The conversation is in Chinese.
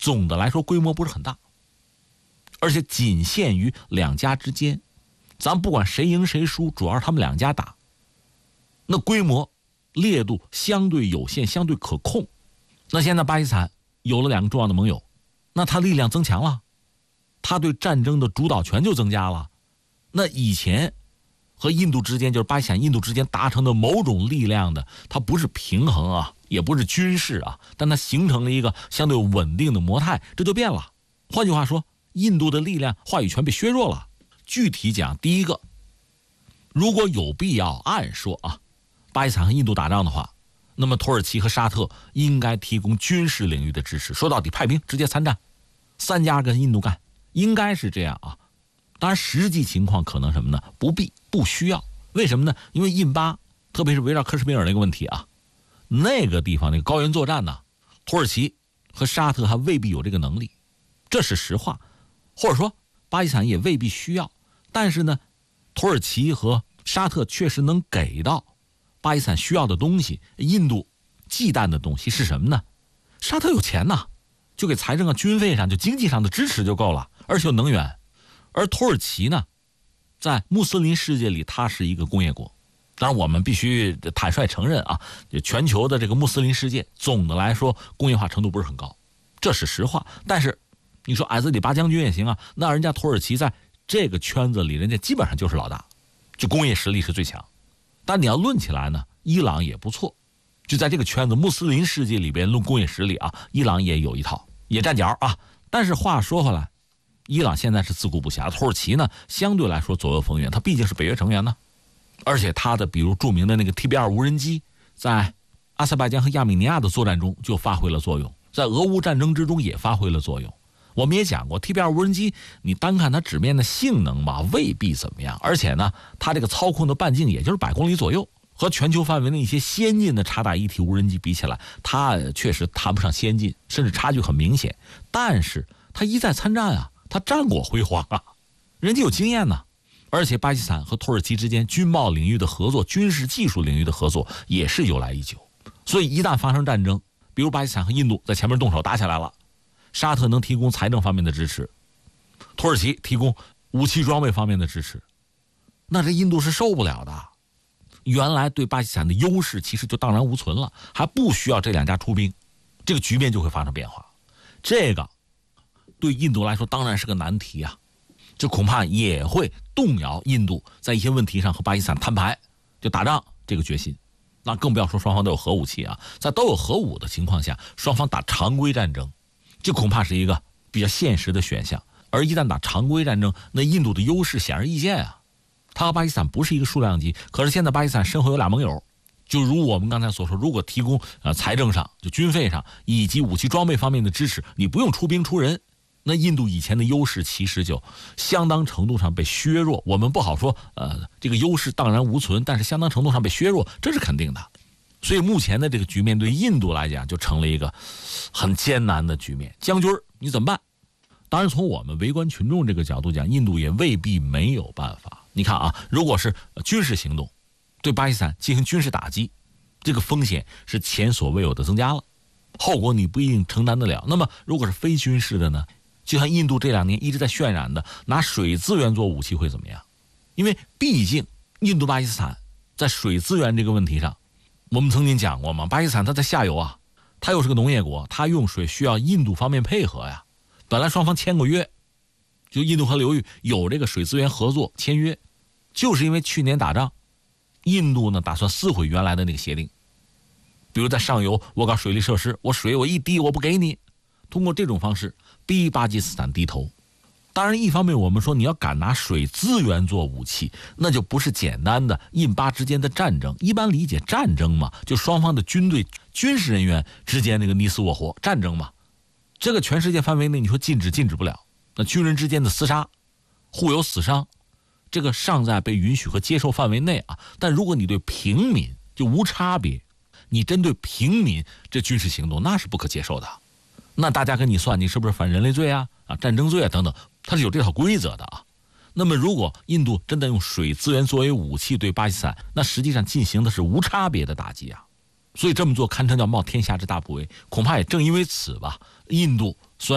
总的来说规模不是很大，而且仅限于两家之间，咱不管谁赢谁输，主要是他们两家打，那规模烈度相对有限，相对可控。那现在巴基斯坦有了两个重要的盟友，那他力量增强了，他对战争的主导权就增加了。那以前和印度之间，就是巴基斯坦印度之间达成的某种力量的，它不是平衡啊，也不是军事啊，但它形成了一个相对稳定的模态，这就变了。换句话说，印度的力量话语权被削弱了。具体讲，第一个，如果有必要，按说啊，巴基斯坦和印度打仗的话，那么土耳其和沙特应该提供军事领域的支持，说到底派兵直接参战，三家跟印度干，应该是这样啊。当然实际情况可能什么呢？不需要。为什么呢？因为印巴，特别是围绕克什米尔那个问题啊，那个地方那个高原作战呢，土耳其和沙特还未必有这个能力，这是实话。或者说巴基斯坦也未必需要，但是呢，土耳其和沙特确实能给到巴基斯坦需要的东西。印度忌惮的东西是什么呢？沙特有钱呐，就给财政啊、军费上、就经济上的支持就够了，而且有能源。而土耳其呢，在穆斯林世界里，它是一个工业国。当然我们必须坦率承认啊，全球的这个穆斯林世界总的来说工业化程度不是很高，这是实话。但是你说矮子里拔将军也行啊，那人家土耳其在这个圈子里，人家基本上就是老大，就工业实力是最强。但你要论起来呢，伊朗也不错，就在这个圈子穆斯林世界里边论工业实力啊，伊朗也有一套，也站脚啊。但是话说回来，伊朗现在是自顾不暇，土耳其呢相对来说左右逢源，它毕竟是北约成员呢，而且它的比如著名的那个 TB2 无人机，在阿塞拜疆和亚美尼亚的作战中就发挥了作用，在俄乌战争之中也发挥了作用。我们也讲过 TB2 无人机，你单看它纸面的性能吧，未必怎么样，而且呢，它这个操控的半径也就是100公里左右，和全球范围内一些先进的察打一体无人机比起来，它确实谈不上先进，甚至差距很明显。但是它一再参战啊，它战果辉煌啊，人家有经验呢。而且巴基斯坦和土耳其之间军贸领域的合作、军事技术领域的合作也是由来已久。所以一旦发生战争，比如巴基斯坦和印度在前面动手打起来了，沙特能提供财政方面的支持，土耳其提供武器装备方面的支持，那这印度是受不了的。原来对巴基斯坦的优势其实就荡然无存了，还不需要这两家出兵，这个局面就会发生变化。这个对印度来说当然是个难题啊，这恐怕也会动摇印度在一些问题上和巴基斯坦摊牌就打仗这个决心。那更不要说双方都有核武器啊，在都有核武的情况下，双方打常规战争，这恐怕是一个比较现实的选项。而一旦打常规战争，那印度的优势显而易见啊，它和巴基斯坦不是一个数量级。可是现在巴基斯坦身后有俩盟友，就如我们刚才所说，如果提供财政上、就军费上以及武器装备方面的支持，你不用出兵出人，那印度以前的优势其实就相当程度上被削弱。我们不好说这个优势荡然无存，但是相当程度上被削弱，这是肯定的。所以目前的这个局面对印度来讲就成了一个很艰难的局面。将军你怎么办？当然从我们围观群众这个角度讲，印度也未必没有办法。你看啊，如果是军事行动对巴基斯坦进行军事打击，这个风险是前所未有的增加了，后果你不一定承担得了。那么如果是非军事的呢，就像印度这2年一直在渲染的拿水资源做武器会怎么样？因为毕竟印度巴基斯坦在水资源这个问题上，我们曾经讲过嘛，巴基斯坦它在下游啊，它又是个农业国，它用水需要印度方面配合呀。本来双方签过约，就印度河流域有这个水资源合作签约，就是因为去年打仗，印度呢打算撕毁原来的那个协定，比如在上游我搞水利设施，我水我一滴我不给你，通过这种方式逼巴基斯坦低头。当然一方面我们说你要敢拿水资源做武器，那就不是简单的印巴之间的战争。一般理解战争嘛，就双方的军队军事人员之间那个你死我活战争嘛，这个全世界范围内你说禁止不了，那军人之间的厮杀互有死伤，这个尚在被允许和接受范围内啊。但如果你对平民就无差别，你针对平民这军事行动那是不可接受的。那大家跟你算你是不是反人类罪啊、战争罪啊等等，它是有这套规则的啊。那么如果印度真的用水资源作为武器对巴基斯坦，那实际上进行的是无差别的打击啊。所以这么做堪称叫冒天下之大不韪。恐怕也正因为此吧，印度虽然